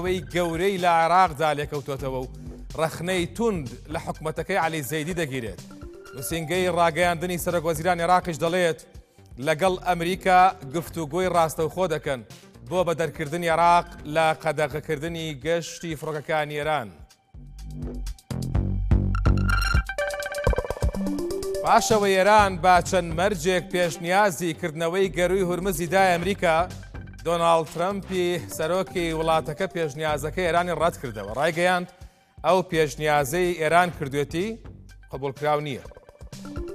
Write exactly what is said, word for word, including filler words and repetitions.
ئەوەی گەورەی لە عێراقدا لێکەوتوتەوە و ڕەخنەی توند لە حکومەتەکەی عەلی زەیدی دەگیرێت. نووسینگەی ڕاگەیاندنی سەرۆکوەزیرانی عێراقیش دەڵێت لەگەڵ ئەمریکا گفتوگۆی ڕاستەوخۆ دەکەن بۆ بە دەرکردنی عێراق لە قەدەغەکردنی گەشتی فڕۆکەکانی ئێران. پاشەوە ئێران با چەند مەرجێک پێشنیازی کردنەوەی گەروی هورمزی دای ئەمریکا، دۆناڵد ترەمپی سەرۆکی وڵاتەکە پێشنیازەکە ئێرانی ڕەت کردەوە. ڕایگەیاند ئەو پێشنیازەی ئێران کردوێتی قبوڵکراو نییە.